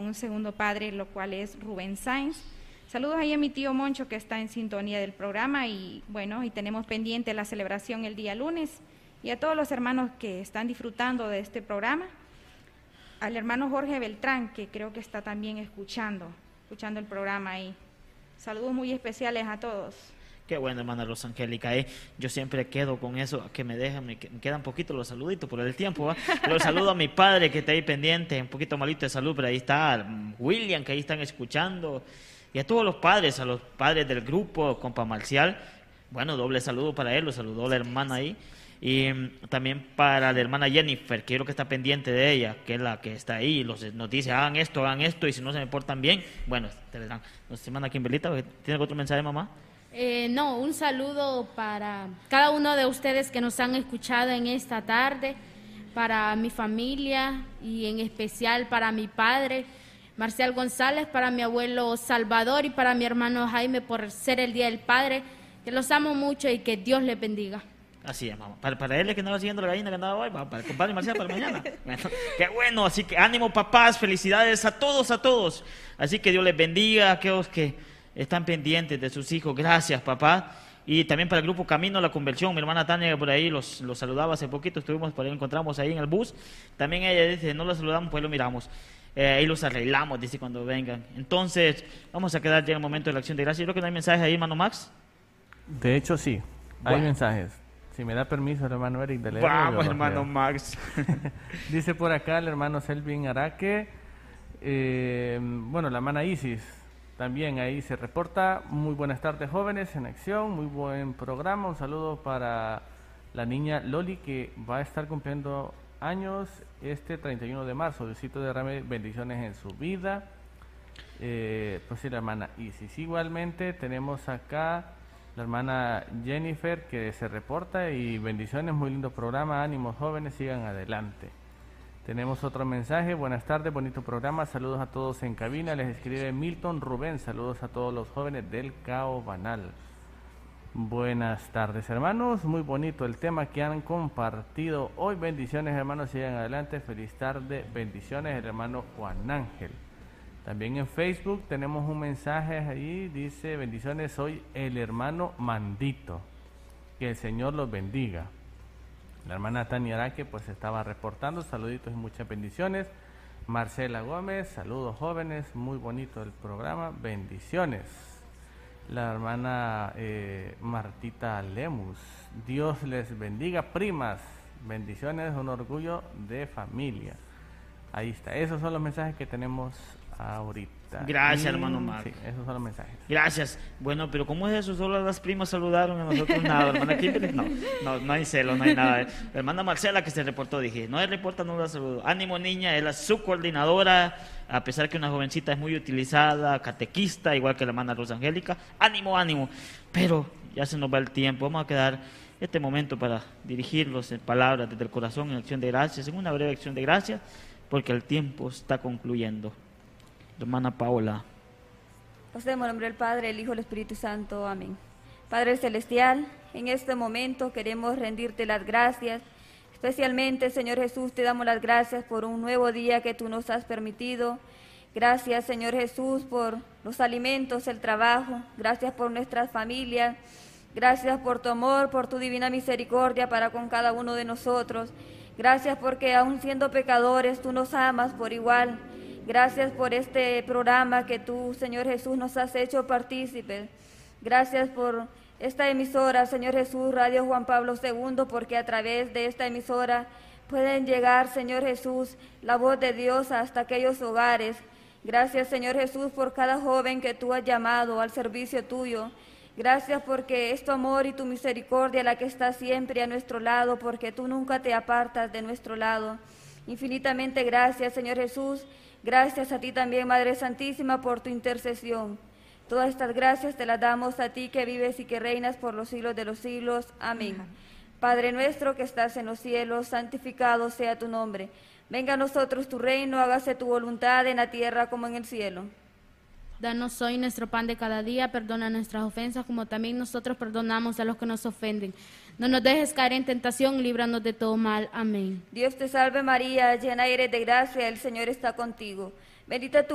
un segundo padre, lo cual es Rubén Sainz. Saludos ahí a mi tío Moncho, que está en sintonía del programa, y bueno, y tenemos pendiente la celebración el día lunes, y a todos los hermanos que están disfrutando de este programa, al hermano Jorge Beltrán, que creo que está también escuchando el programa ahí. Saludos muy especiales a todos. Qué bueno, hermana Rosangélica, yo siempre quedo con eso, que me quedan poquito los saluditos por el tiempo, pero saludo a mi padre que está ahí pendiente, un poquito malito de salud, pero ahí está William, que ahí están escuchando, y a todos los padres, a los padres del grupo, compa Marcial, bueno, doble saludo para él, lo saludó la hermana ahí, y también para la hermana Jennifer, que creo que está pendiente de ella, que es la que está ahí, nos dice, hagan esto, y si no se me portan bien, bueno, te le dan. Nos manda Kimberlita, ¿tiene otro mensaje, mamá? No, un saludo para cada uno de ustedes que nos han escuchado en esta tarde, para mi familia y en especial para mi padre, Marcial González, para mi abuelo Salvador y para mi hermano Jaime por ser el Día del Padre, que los amo mucho y que Dios les bendiga. Así es, mamá. Para él que andaba siguiendo la gallina que andaba hoy, para el compadre Marcial para mañana. Bueno, qué bueno, así que ánimo papás, felicidades a todos. Así que Dios les bendiga a aquellos que están pendientes de sus hijos, gracias papá. Y también para el grupo Camino a la Conversión, mi hermana Tania que por ahí los saludaba hace poquito, estuvimos por ahí, encontramos ahí en el bus. También ella dice, no los saludamos, pues lo miramos. Ahí los arreglamos, dice cuando vengan. Entonces, vamos a quedar ya en el momento de la acción de gracias. Yo creo que no hay mensajes ahí, hermano Max. De hecho, sí, hay mensajes. Si me da permiso el hermano Eric de leerlo. Vamos, hermano Max. Dice por acá el hermano Selvin Araque, bueno, la hermana Isis también ahí se reporta. Muy buenas tardes, jóvenes en acción, muy buen programa. Un saludo para la niña Loli, que va a estar cumpliendo años este 31 de marzo. Diosito derrame bendiciones en su vida. Pues sí, la hermana Isis. Igualmente tenemos acá la hermana Jennifer que se reporta y bendiciones, muy lindo programa, ánimos jóvenes, sigan adelante. Tenemos otro mensaje, buenas tardes, bonito programa, saludos a todos en cabina, les escribe Milton Rubén, saludos a todos los jóvenes del Cao Banal. Buenas tardes hermanos, muy bonito el tema que han compartido hoy, bendiciones hermanos, sigan adelante, feliz tarde, bendiciones el hermano Juan Ángel. También en Facebook tenemos un mensaje ahí, dice, bendiciones, soy el hermano Mandito, que el Señor los bendiga. La hermana Tania Araque pues estaba reportando, saluditos y muchas bendiciones. Marcela Gómez, saludos jóvenes, muy bonito el programa, bendiciones. La hermana Martita Lemus, Dios les bendiga, primas, bendiciones, un orgullo de familia. Ahí está, esos son los mensajes que tenemos ahorita. Gracias, hermano Max. Sí, esos son los mensajes. Gracias. Bueno, pero ¿cómo es eso? Solo las primas saludaron, a nosotros nada. Hermana Kimberly, no hay celo, no hay nada. La hermana Marcela que se reportó, dije, no hay reporta, no la saludo. Ánimo niña, es la subcoordinadora, a pesar que una jovencita es muy utilizada, catequista, igual que la hermana Rosangélica. Ánimo. Pero ya se nos va el tiempo, vamos a quedar este momento para dirigirlos en palabras desde el corazón, en acción de gracias, en una breve acción de gracias, porque el tiempo está concluyendo. Hermana Paola. Procedemos en nombre del Padre, el Hijo y el Espíritu Santo. Amén. Padre Celestial, en este momento queremos rendirte las gracias. Especialmente, Señor Jesús, te damos las gracias por un nuevo día que tú nos has permitido. Gracias, Señor Jesús, por los alimentos, el trabajo. Gracias por nuestras familias. Gracias por tu amor, por tu divina misericordia para con cada uno de nosotros. Gracias porque aun siendo pecadores, tú nos amas por igual. Gracias por este programa que tú, Señor Jesús, nos has hecho partícipes. Gracias por esta emisora, Señor Jesús, Radio Juan Pablo II, porque a través de esta emisora pueden llegar, Señor Jesús, la voz de Dios hasta aquellos hogares. Gracias, Señor Jesús, por cada joven que tú has llamado al servicio tuyo. Gracias porque es tu amor y tu misericordia la que está siempre a nuestro lado, porque tú nunca te apartas de nuestro lado. Infinitamente gracias, Señor Jesús. Gracias a ti también, Madre Santísima, por tu intercesión. Todas estas gracias te las damos a ti que vives y que reinas por los siglos de los siglos. Amén. Padre nuestro que estás en los cielos, santificado sea tu nombre. Venga a nosotros tu reino, hágase tu voluntad en la tierra como en el cielo. Danos hoy nuestro pan de cada día, perdona nuestras ofensas como también nosotros perdonamos a los que nos ofenden. No nos dejes caer en tentación, líbranos de todo mal. Amén. Dios te salve María, llena eres de gracia, el Señor está contigo. Bendita tú